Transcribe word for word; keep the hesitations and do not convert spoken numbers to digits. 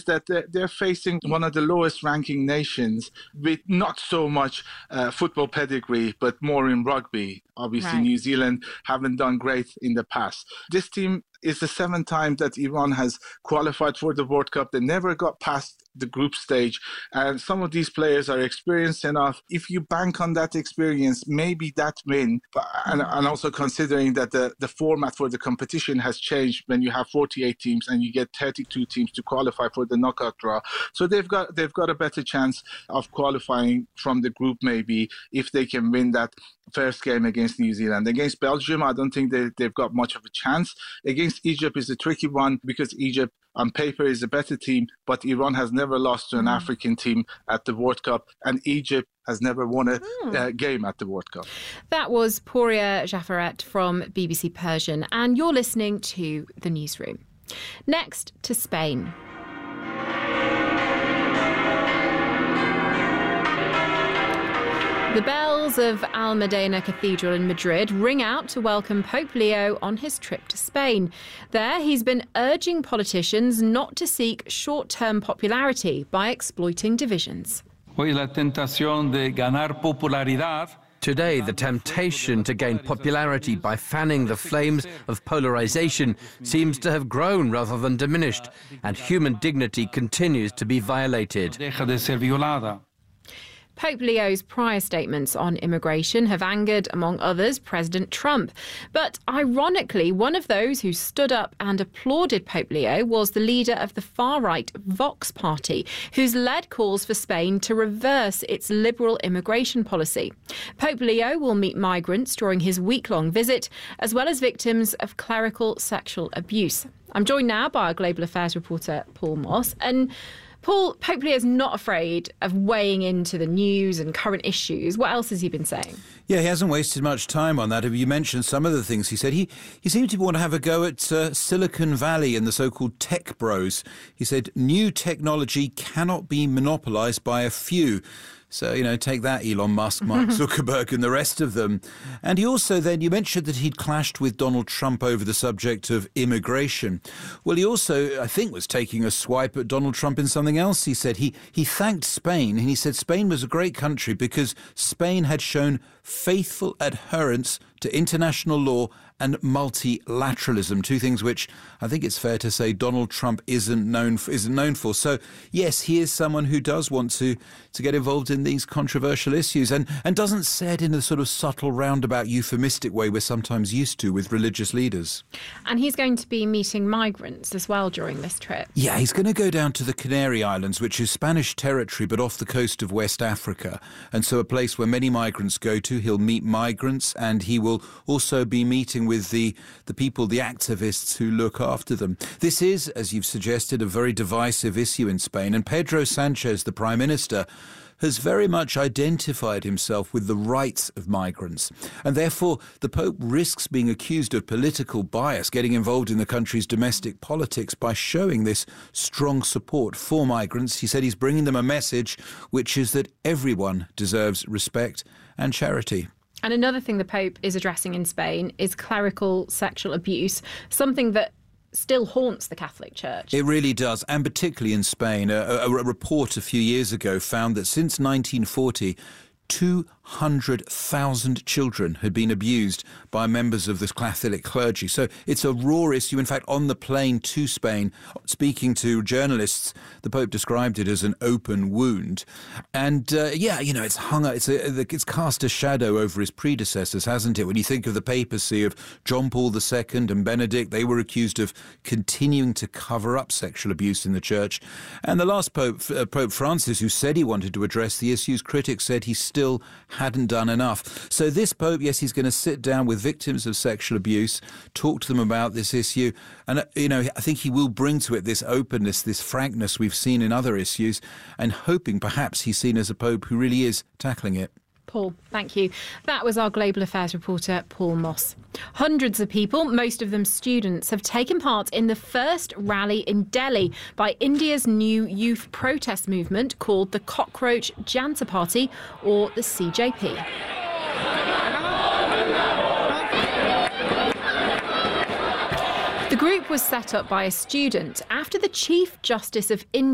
that they're, they're facing one of the lowest ranking nations with not so much uh, football pedigree, but more in rugby. Obviously, right. New Zealand haven't done great in the past. This team is the seventh time that Iran has qualified for the World Cup. They never got past the group stage. And some of these players are experienced enough. If you bank on that experience, maybe that win, but, and, and also considering that the, the format for the competition has changed when you have forty-eight teams and you get thirty-two teams to qualify for the knockout draw. So they've got they've got a better chance of qualifying from the group maybe if they can win that first game against New Zealand. Against Belgium, I don't think they, they've got much of a chance. Against Egypt is a tricky one because Egypt on paper is a better team, but Iran has never lost to an mm. African team at the World Cup, and Egypt has never won a mm. uh, game at the World Cup. That was Pouria Jafarette from B B C Persian, and you're listening to The Newsroom. Next to Spain. The bells of Almudena Cathedral in Madrid ring out to welcome Pope Leo on his trip to Spain. There, he's been urging politicians not to seek short-term popularity by exploiting divisions. Hoy la tentación de ganar popularidad. Today, the temptation to gain popularity by fanning the flames of polarization seems to have grown rather than diminished, and human dignity continues to be violated. Deja de ser violada. Pope Leo's prior statements on immigration have angered, among others, President Trump. But ironically, one of those who stood up and applauded Pope Leo was the leader of the far-right Vox Party, who's led calls for Spain to reverse its liberal immigration policy. Pope Leo will meet migrants during his week-long visit, as well as victims of clerical sexual abuse. I'm joined now by our Global Affairs reporter, Paul Moss. And Paul, Pope Leo is not afraid of weighing into the news and current issues. What else has he been saying? Yeah, he hasn't wasted much time on that. You mentioned some of the things he said. He he seemed to want to have a go at uh, Silicon Valley and the so-called tech bros. He said new technology cannot be monopolized by a few. So, you know, take that, Elon Musk, Mark Zuckerberg and the rest of them. And he also then, you mentioned that he'd clashed with Donald Trump over the subject of immigration. Well, he also, I think, was taking a swipe at Donald Trump in something else. He said he, he thanked Spain, and he said Spain was a great country because Spain had shown faithful adherence to international law and multilateralism, two things which I think it's fair to say Donald Trump isn't known for, isn't known for. So, yes, he is someone who does want to, to get involved in these controversial issues and, and doesn't say it in a sort of subtle, roundabout, euphemistic way we're sometimes used to with religious leaders. And he's going to be meeting migrants as well during this trip. Yeah, he's going to go down to the Canary Islands, which is Spanish territory, but off the coast of West Africa. And so a place where many migrants go to. He'll meet migrants, and he will also be meeting with the, the people, the activists who look after them. This is, as you've suggested, a very divisive issue in Spain. And Pedro Sanchez, the Prime Minister, has very much identified himself with the rights of migrants. And therefore, the Pope risks being accused of political bias, getting involved in the country's domestic politics by showing this strong support for migrants. He said he's bringing them a message, which is that everyone deserves respect and charity. And another thing the Pope is addressing in Spain is clerical sexual abuse, something that still haunts the Catholic Church. It really does, and particularly in Spain. A, a, a report a few years ago found that since nineteen forty, two hundred thousand children had been abused by members of the Catholic clergy. So it's a raw issue. In fact, on the plane to Spain, speaking to journalists, the Pope described it as an open wound. And uh, yeah, you know, it's hung, it's a, it's cast a shadow over his predecessors, hasn't it? When you think of the papacy of John Paul the Second and Benedict, they were accused of continuing to cover up sexual abuse in the church. And the last Pope, uh, Pope Francis, who said he wanted to address the issues, critics said he still hadn't done enough. So this Pope, yes, he's going to sit down with victims of sexual abuse, talk to them about this issue. And, uh, you know, I think he will bring to it this openness, this frankness we've seen in other issues, and hoping perhaps he's seen as a Pope who really is tackling it. Paul, thank you. That was our Global Affairs reporter, Paul Moss. Hundreds of people, most of them students, have taken part in the first rally in Delhi by India's new youth protest movement called the Cockroach Janta Party, or the C J P. The group was set up by a student after the Chief Justice of India